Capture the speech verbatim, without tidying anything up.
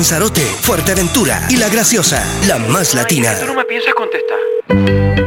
Lanzarote, Fuerteventura y La Graciosa, la más latina. Tú no me piensas contestar.